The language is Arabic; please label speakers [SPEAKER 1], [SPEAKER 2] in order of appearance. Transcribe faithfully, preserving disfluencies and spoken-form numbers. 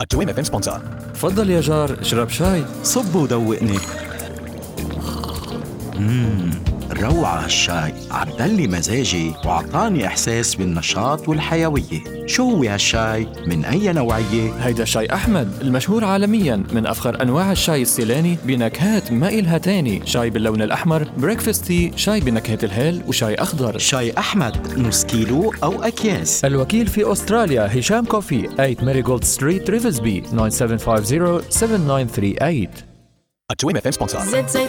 [SPEAKER 1] التويم اف ام سبونسر.
[SPEAKER 2] تفضل يا جار، اشرب شاي.
[SPEAKER 3] صب ودوقني. مم. روعة هالشاي، عدلي مزاجي وعطاني إحساس بالنشاط والحيوية. شو هو هالشاي؟ من أي نوعية؟
[SPEAKER 2] هيدا شاي أحمد المشهور عالمياً، من أفخر أنواع الشاي السيلاني بنكهات ما إلها تاني. شاي باللون الأحمر، بريكفاست تي، شاي بنكهة الهيل، وشاي أخضر.
[SPEAKER 3] شاي أحمد نص كيلو أو أكياس.
[SPEAKER 2] الوكيل في أستراليا هشام كوفي، ثمانية ماريغولد ستريت، ريفلزبي، تسعة سبعة خمسة صفر سبعة تسعة ثمانية ثلاثة ثمانية.
[SPEAKER 1] التويم اف ام سبونسر.
[SPEAKER 4] زيت زيتون